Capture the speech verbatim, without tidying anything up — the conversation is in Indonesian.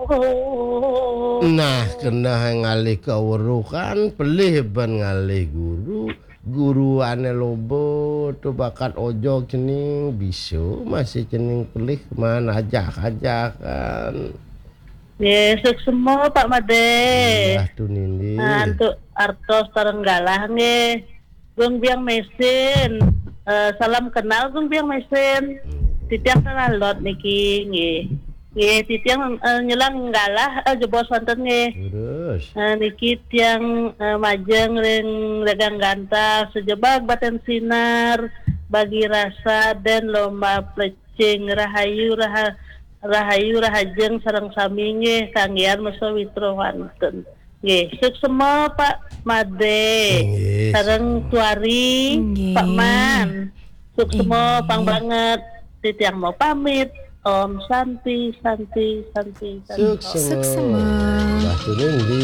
Nah, kena ngalih kawruhan pelih ban ngalih guru. Guru ane lobo tu bakat ojo cening bisu masih cening pelih mana ajak-ajak kan. Besok semua Pak Made. Lah tu nindi. Nah, untuk artos tarenggalah nge. Gung biang mesin. Uh, salam kenal gung biang mesin. Titiang tanalot niki nge. Nge titiang uh, nyelang ngalah uh, jebos wonten nge. Terus. Uh, niki tiang uh, majeng ring dagang ganta sejebak baten sinar bagi rasa dan lomba plecing rahayu raha rahayu rahajeng sareng sami nge kanggian masa witro wonten. Nggih, suksema Pak Made. Sareng Tuari, Nggih. Pak Man. Suksema Nggih. pang banget. Titiang mau pamit. Om Santi, Santi, Santi, Santi. Suksema. Suksema. Lah tu nindi.